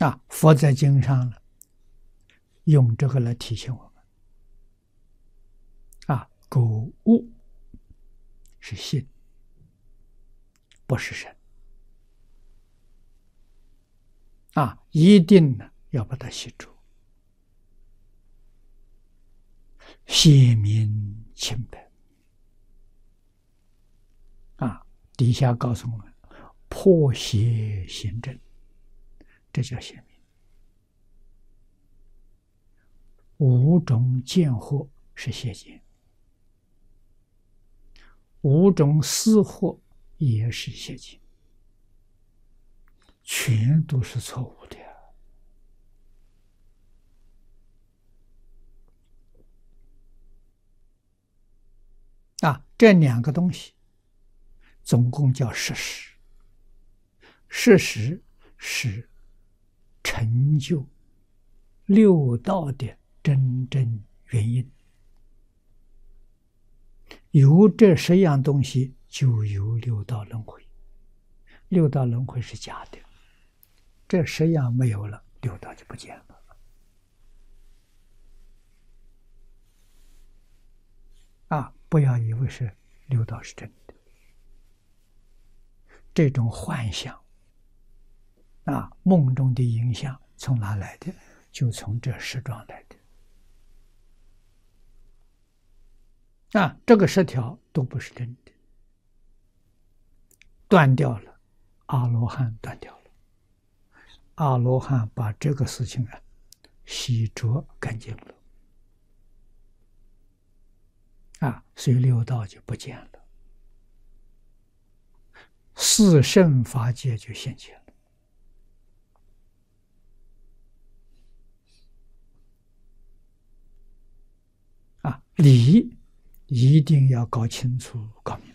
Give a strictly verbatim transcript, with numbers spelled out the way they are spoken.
啊，佛在经上呢，用这个来提醒我们啊，购物是心，不是身啊，一定呢要把它记住，显明清白啊。底下告诉我们，破邪行正，这叫显明。五种见惑是邪见，五种思惑也是邪见，全都是错误的啊！这两个东西总共叫事实，事实是成就六道的真正原因。有这十样东西，就有六道轮回。六道轮回是假的，这十样没有了，六道就不见了。啊，不要以为是六道是真的，这种幻想啊，梦中的影响从哪来的？就从这十桩来的。啊，这个十条都不是真的，断掉了，阿罗汉断掉了，阿罗汉把这个事情啊洗濯干净了，啊，所以六道就不见了，四圣法界就现前了。啊，理一定要搞清楚、搞明